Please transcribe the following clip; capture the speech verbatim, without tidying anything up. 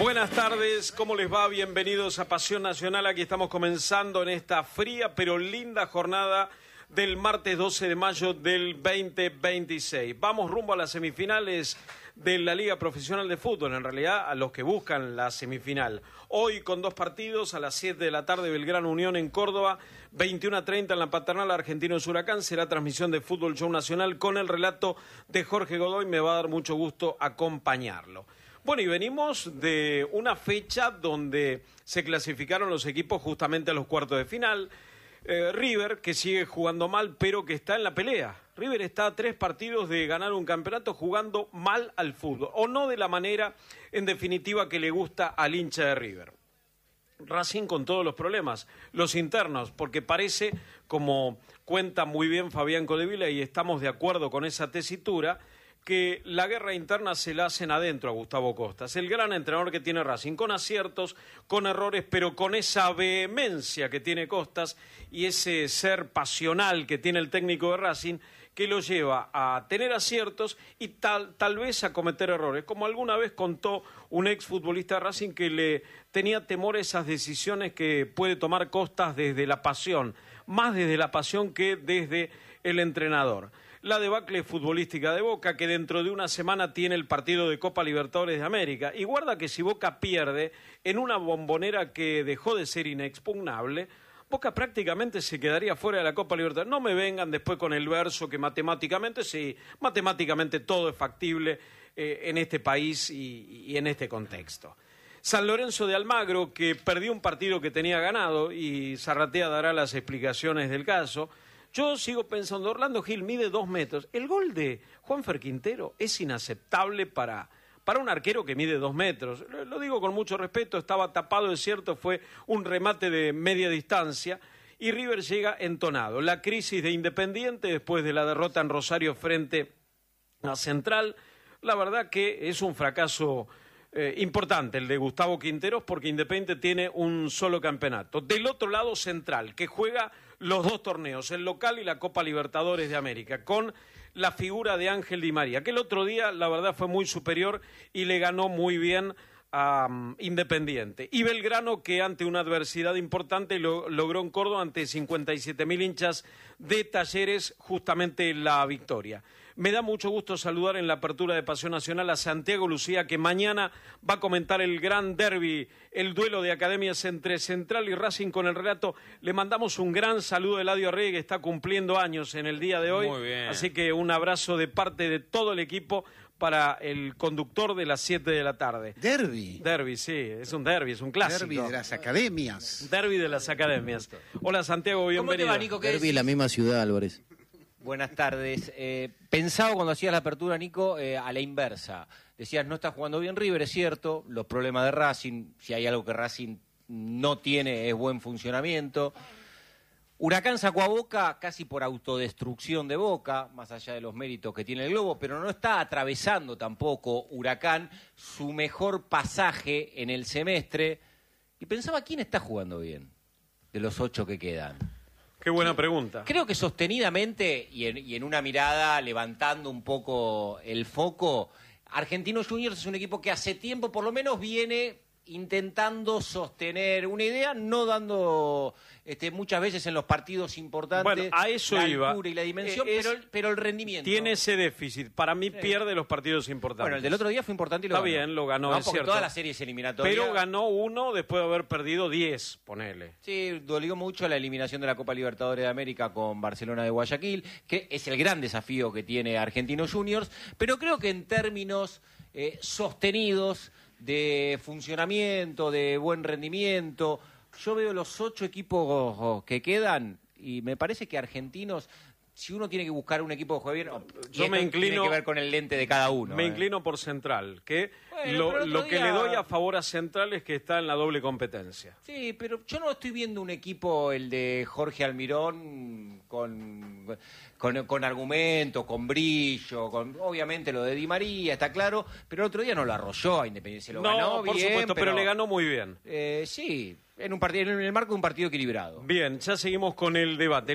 Buenas tardes, ¿cómo les va? Bienvenidos a Pasión Nacional. Aquí estamos comenzando en esta fría pero linda jornada del martes doce de mayo del veinte veintiséis. Vamos rumbo a las semifinales de la Liga Profesional de Fútbol, en realidad a los que buscan la semifinal. Hoy con dos partidos, a las siete de la tarde Belgrano Unión en Córdoba, veintiuno a treinta en la Paternal Argentinos Huracán. Será transmisión de Fútbol Show Nacional con el relato de Jorge Godoy. Me va a dar mucho gusto acompañarlo. Bueno, y venimos de una fecha donde se clasificaron los equipos justamente a los cuartos de final. Eh, River, que sigue jugando mal, pero que está en la pelea. River está a tres partidos de ganar un campeonato jugando mal al fútbol, o no de la manera, en definitiva, que le gusta al hincha de River. Racing con todos los problemas, los internos, porque parece, como cuenta muy bien Fabián Codevila, y estamos de acuerdo con esa tesitura, que la guerra interna se la hacen adentro a Gustavo Costas, el gran entrenador que tiene Racing, con aciertos, con errores, pero con esa vehemencia que tiene Costas y ese ser pasional que tiene el técnico de Racing, que lo lleva a tener aciertos y tal, tal vez a cometer errores, como alguna vez contó un exfutbolista de Racing que le tenía temor a esas decisiones que puede tomar Costas desde la pasión, más desde la pasión que desde el entrenador. La debacle futbolística de Boca, que dentro de una semana tiene el partido de Copa Libertadores de América. Y guarda que si Boca pierde en una Bombonera que dejó de ser inexpugnable, Boca prácticamente se quedaría fuera de la Copa Libertadores. No me vengan después con el verso que matemáticamente, sí, matemáticamente todo es factible eh, en este país y, y en este contexto. San Lorenzo de Almagro, que perdió un partido que tenía ganado, y Zarratea dará las explicaciones del caso. Yo sigo pensando, Orlando Gil mide dos metros. El gol de Juanfer Quintero es inaceptable para, para un arquero que mide dos metros. Lo, lo digo con mucho respeto, estaba tapado, es cierto, fue un remate de media distancia y River llega entonado. La crisis de Independiente después de la derrota en Rosario frente a Central, la verdad que es un fracaso eh, importante el de Gustavo Quinteros, porque Independiente tiene un solo campeonato. Del otro lado, Central, que juega los dos torneos, el local y la Copa Libertadores de América, con la figura de Ángel Di María, que el otro día, la verdad, fue muy superior y le ganó muy bien a um, Independiente. Y Belgrano, que ante una adversidad importante lo, logró en Córdoba ante cincuenta y siete mil hinchas de Talleres justamente la victoria. Me da mucho gusto saludar en la apertura de Pasión Nacional a Santiago Lucía, que mañana va a comentar el gran derbi, el duelo de academias entre Central y Racing con el relato. Le mandamos un gran saludo a Eladio Arregui, que está cumpliendo años en el día de hoy. Muy bien. Así que un abrazo de parte de todo el equipo para el conductor de las siete de la tarde. Derbi. Derbi, sí, es un derbi, es un clásico. Derbi de las academias. Derbi de las academias. Hola Santiago, bienvenido. ¿Cómo te va, Nico? ¿Qué Derbi en la misma ciudad, Álvarez. Buenas tardes. Eh, pensaba cuando hacías la apertura, Nico, eh, a la inversa. Decías, no está jugando bien River, es cierto, los problemas de Racing, si hay algo que Racing no tiene es buen funcionamiento. Huracán sacó a Boca casi por autodestrucción de Boca, más allá de los méritos que tiene el Globo, pero no está atravesando tampoco Huracán su mejor pasaje en el semestre. Y pensaba, ¿quién está jugando bien de los ocho que quedan? Qué buena pregunta. Creo que sostenidamente y en, y en una mirada levantando un poco el foco, Argentinos Juniors es un equipo que hace tiempo por lo menos viene intentando sostener una idea, no dando este, muchas veces en los partidos importantes bueno, a eso la iba. altura y la dimensión, Es, pero, pero el rendimiento. Tiene ese déficit. Para mí sí. Pierde los partidos importantes. Bueno, el del otro día fue importante y lo Está ganó. bien, lo ganó, no, es porque cierto. todas las series eliminatorias. Pero ganó uno después de haber perdido diez, ponele. Sí, dolió mucho la eliminación de la Copa Libertadores de América con Barcelona de Guayaquil, que es el gran desafío que tiene Argentinos Juniors, pero creo que en términos eh, sostenidos de funcionamiento, de buen rendimiento, yo veo los ocho equipos que quedan y me parece que Argentinos, si uno tiene que buscar un equipo que juegue bien, yo me inclino, tiene que ver con el lente de cada uno. Me ¿eh? inclino por Central, que bueno, lo, lo que día... le doy a favor a Central es que está en la doble competencia. Sí, pero yo no estoy viendo un equipo, el de Jorge Almirón, con, con, con argumento, con brillo, con obviamente lo de Di María, está claro, pero el otro día no lo arrolló a Independiente, se lo no, ganó por bien, supuesto, pero, pero le ganó muy bien. Eh, sí, en, un partido, en el marco de un partido equilibrado. Bien, ya seguimos con el debate.